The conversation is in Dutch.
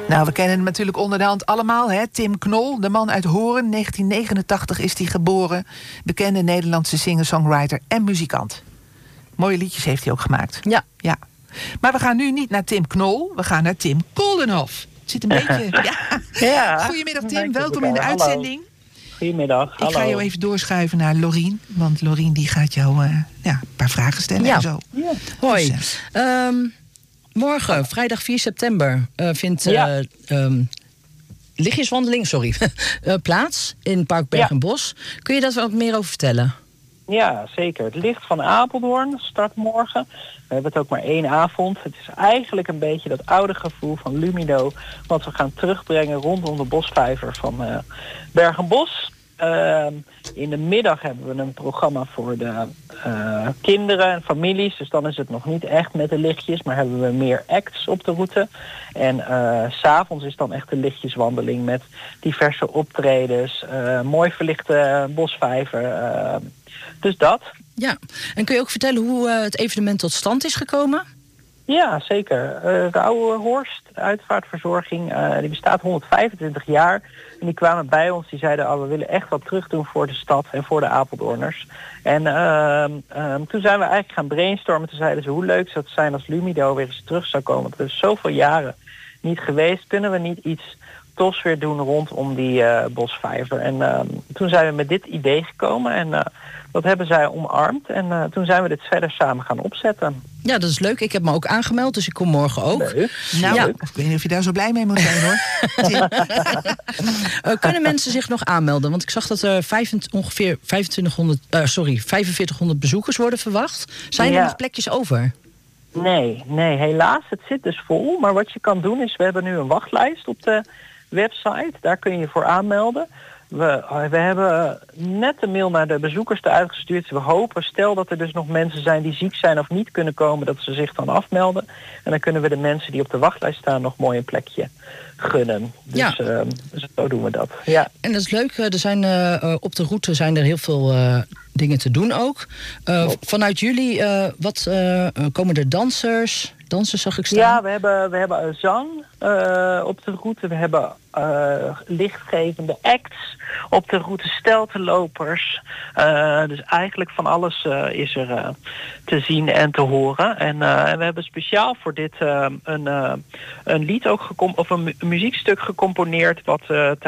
Nou, we kennen hem natuurlijk onder de hand allemaal, hè? Tim Knol, de man uit Hoorn. 1989 is hij geboren. Bekende Nederlandse singer-songwriter en muzikant. Mooie liedjes heeft hij ook gemaakt. Ja. Maar we gaan nu niet naar Tim Knol, we gaan naar Tim Koldenhof. Het zit een beetje... Ja. Goedemiddag Tim, welkom in de uitzending. Goedemiddag, hallo. Ik ga jou even doorschuiven naar Lorien. Want Lorien die gaat jou een paar vragen stellen en zo. Ja. Hoi. Morgen, vrijdag 4 september, vindt lichtjeswandeling plaats in Park Berg en Bos. Kun je daar wat meer over vertellen? Ja, zeker. Het Licht van Apeldoorn start morgen. We hebben het ook maar 1 avond. Het is eigenlijk een beetje dat oude gevoel van Lumido, wat we gaan terugbrengen rondom de bosvijver van Berg en Bos. In de middag hebben we een programma voor de kinderen en families. Dus dan is het nog niet echt met de lichtjes, maar hebben we meer acts op de route. En 's avonds is dan echt de lichtjeswandeling met diverse optredens. Mooi verlichte bosvijver. Dus dat. Ja, en kun je ook vertellen hoe het evenement tot stand is gekomen? Ja, zeker. De oude Horst, uitvaartverzorging, die bestaat 125 jaar. En die kwamen bij ons, die zeiden, we willen echt wat terug doen voor de stad en voor de Apeldoorners. En toen zijn we eigenlijk gaan brainstormen. Toen zeiden ze, hoe leuk zou het zijn als Lumido weer eens terug zou komen. Want er is zoveel jaren niet geweest. Kunnen we niet iets tofs weer doen rondom die bosvijver? En toen zijn we met dit idee gekomen en dat hebben zij omarmd. En toen zijn we dit verder samen gaan opzetten. Ja, dat is leuk. Ik heb me ook aangemeld, dus ik kom morgen ook. Leuk. Nou, ik weet niet of je daar zo blij mee moet zijn, hoor. Kunnen mensen zich nog aanmelden? Want ik zag dat er ongeveer 4500 bezoekers worden verwacht. Zijn er nog plekjes over? Nee, helaas. Het zit dus vol. Maar wat je kan doen is, we hebben nu een wachtlijst op de website. Daar kun je je voor aanmelden. We hebben net een mail naar de bezoekers uitgestuurd. We hopen, stel dat er dus nog mensen zijn die ziek zijn of niet kunnen komen, dat ze zich dan afmelden. En dan kunnen we de mensen die op de wachtlijst staan nog mooi een plekje gunnen. Dus zo doen we dat. Ja. En dat is leuk. Er zijn, op de route zijn er heel veel dingen te doen ook. Vanuit jullie, komen er dansers? Dansers zag ik staan. Ja, we hebben zang op de route. We hebben lichtgevende acts op de route, steltenlopers. Dus eigenlijk van alles is er te zien en te horen. En we hebben speciaal voor dit een lied ook een muziekstuk gecomponeerd wat